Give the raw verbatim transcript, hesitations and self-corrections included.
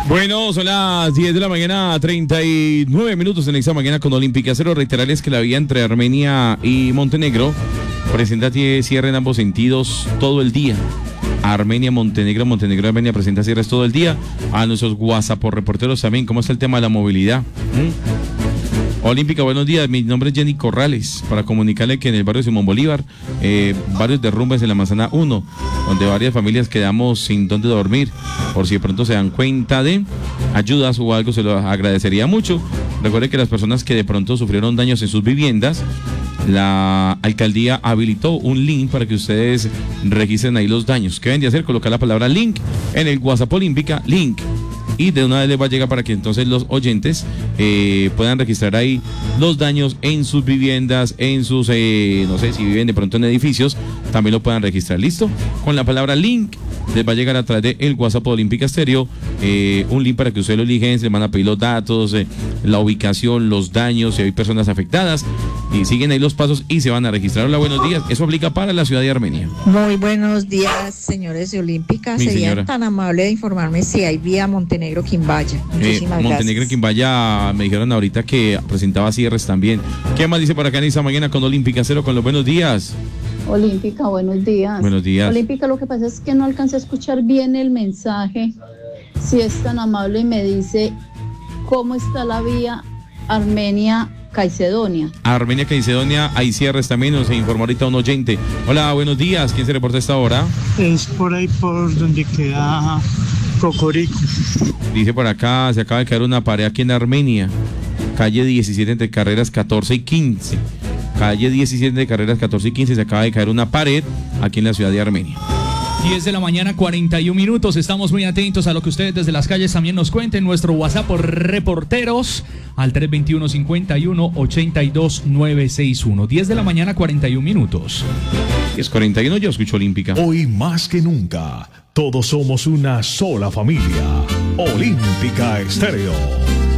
Bueno, son las diez de la mañana, treinta y nueve minutos en esta mañana con Olímpica. Cero reiterarles que la vía entre Armenia y Montenegro presenta cierre en ambos sentidos todo el día. Armenia, Montenegro, Montenegro, Armenia presenta cierres todo el día. A nuestros WhatsApp por reporteros también, ¿cómo está el tema de la movilidad? ¿Mm? Olímpica, buenos días, mi nombre es Jenny Corrales, para comunicarle que en el barrio Simón Bolívar, eh, varios derrumbes en la manzana uno, donde varias familias quedamos sin dónde dormir, por si de pronto se dan cuenta de ayudas o algo, se lo agradecería mucho. Recuerde que las personas que de pronto sufrieron daños en sus viviendas, la alcaldía habilitó un link para que ustedes registren ahí los daños. ¿Qué deben de hacer? Colocar la palabra link en el WhatsApp Olímpica, link. Y de una vez les va a llegar para que entonces los oyentes eh, puedan registrar ahí los daños en sus viviendas, en sus, eh, no sé, si viven de pronto en edificios, también lo puedan registrar. ¿Listo? Con la palabra link les va a llegar a través del WhatsApp Olímpica Estéreo eh, un link para que ustedes lo eligen, se les van a pedir los datos, eh, la ubicación, los daños, si hay personas afectadas, y siguen ahí los pasos y se van a registrar. Hola, buenos días. Eso aplica para la ciudad de Armenia. Muy buenos días, señores de Olímpica. Mi Serían señora. tan amables de informarme si hay vía Montenegro-Quimbaya. Muchísimas Eh, Montenegro gracias. Quimbaya, me dijeron ahorita que presentaba cierres también. ¿Qué más dice por acá en esta mañana con Olímpica Cero con los buenos días? Olímpica, buenos días. Buenos días. Olímpica, lo que pasa es que no alcancé a escuchar bien el mensaje. Si es tan amable y me dice cómo está la vía Armenia-Caicedonia. Armenia, Caicedonia, hay cierres también, nos informó ahorita un oyente. Hola, buenos días. ¿Quién se reporta a esta hora? Es por ahí por donde queda Cocorico. Dice por acá, se acaba de caer una pared aquí en Armenia. Calle diecisiete entre carreras catorce y quince. Calle diecisiete de carreras catorce y quince, se acaba de caer una pared aquí en la ciudad de Armenia. diez de la mañana, cuarenta y un minutos. Estamos muy atentos a lo que ustedes desde las calles también nos cuenten. Nuestro WhatsApp por reporteros al tres dos uno, cinco uno, ocho dos nueve seis uno. diez de la mañana, cuarenta y un minutos. diez cuarenta y uno, yo escucho Olímpica. Hoy más que nunca, todos somos una sola familia. Olímpica Estéreo.